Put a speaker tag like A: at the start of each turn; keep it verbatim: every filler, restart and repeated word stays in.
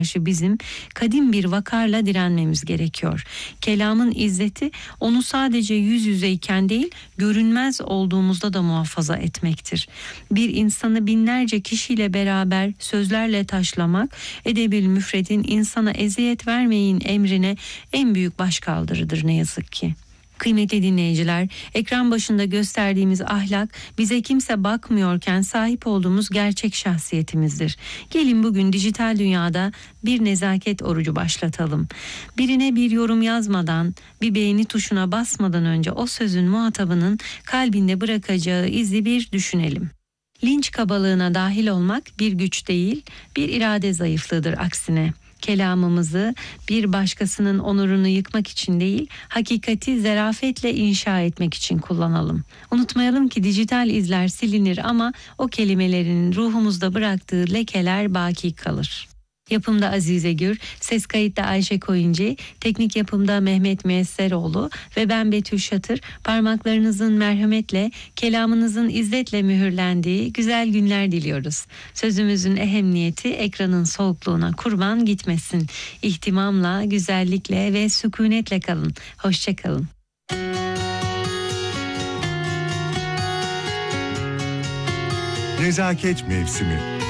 A: karşı bizim kadim bir vakarla direnmemiz gerekiyor. Kelamın izzeti onu sadece yüz yüzeyken değil, görünmez olduğumuzda da muhafaza etmektir. Bir insanı binlerce kişiyle beraber sözlerle taşlamak, Edeb-ül Müfred'in insana eziyet vermeyin emrine en büyük başkaldırıdır ne yazık ki. Kıymetli dinleyiciler, ekran başında gösterdiğimiz ahlak bize kimse bakmıyorken sahip olduğumuz gerçek şahsiyetimizdir. Gelin bugün dijital dünyada bir nezaket orucu başlatalım. Birine bir yorum yazmadan, bir beğeni tuşuna basmadan önce o sözün muhatabının kalbinde bırakacağı izi bir düşünelim. Linç kabalığına dahil olmak bir güç değil, bir irade zayıflığıdır aksine. Kelamımızı bir başkasının onurunu yıkmak için değil, hakikati zarafetle inşa etmek için kullanalım. Unutmayalım ki dijital izler silinir ama o kelimelerin ruhumuzda bıraktığı lekeler baki kalır. Yapımda Azize Gür, ses kayıtta Ayşe Koyuncu, teknik yapımda Mehmet Müesseroğlu ve ben Betül Şatır, parmaklarınızın merhametle, kelamınızın izzetle mühürlendiği güzel günler diliyoruz. Sözümüzün ehemmiyeti ekranın soğukluğuna kurban gitmesin. İhtimamla, güzellikle ve sükunetle kalın. Hoşça kalın.
B: Nezaket mevsimi.